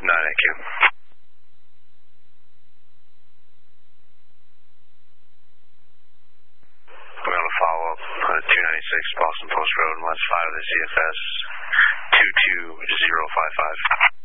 AQ. We're going to follow up 296 Boston Post Road, and let's fire the CFS 22055.